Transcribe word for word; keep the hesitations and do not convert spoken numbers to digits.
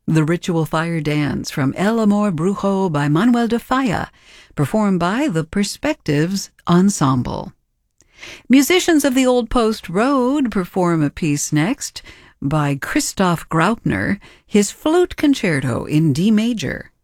The Ritual Fire Dance from El Amor Brujo by Manuel de Falla, performed by the Perspectives Ensemble. Musicians of the Old Post Road perform a piece next by Christoph Graupner, his Flute Concerto in D major.